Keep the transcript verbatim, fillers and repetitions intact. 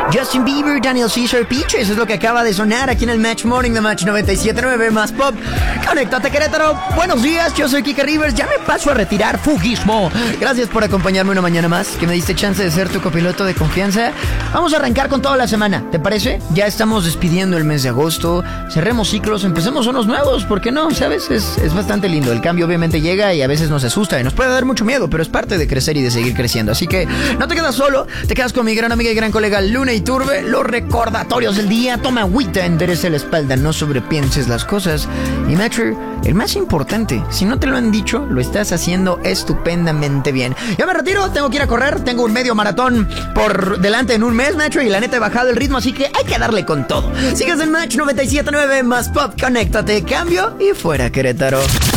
Justin Bieber, Daniel Caesar, Peaches es lo que acaba de sonar aquí en el Match Morning de Match noventa y siete punto nueve más Pop. Conéctate, Querétaro. Buenos días, yo soy Kike Rivers. Ya me paso a retirar, fugismo. Gracias por acompañarme una mañana más, que me diste chance de ser tu copiloto de confianza. Vamos a arrancar con toda la semana, ¿te parece? Ya estamos despidiendo el mes de agosto. Cerremos ciclos, empecemos unos nuevos. ¿Por qué no? ¿Sabes? Es, es bastante lindo. El cambio obviamente llega y a veces nos asusta y nos puede dar mucho miedo, pero es parte de crecer y de seguir creciendo. Así que no te quedas solo, te quedas con mi gran amiga y gran colega Luna Iturbe. Los recordatorios del día. Toma agüita, endereza la espalda, no sobrepienses las cosas. Y Metro, el más importante, si no te lo han dicho, lo estás haciendo estupendamente bien. Ya me retiro, tengo que ir a correr, tengo un medio maratón por delante en un mes, Metro, y la neta he bajado el ritmo, así que hay que darle con todo. Sigues en Match noventa y siete punto nueve más Pop, conéctate, cambio y fuera Querétaro.